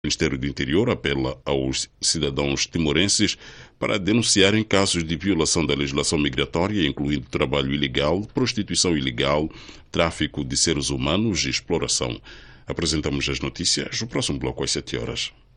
O Ministério do Interior apela aos cidadãos timorenses para denunciarem casos de violação da legislação migratória, incluindo trabalho ilegal, prostituição ilegal, tráfico de seres humanos e exploração. Apresentamos as notícias no próximo bloco às 7 horas.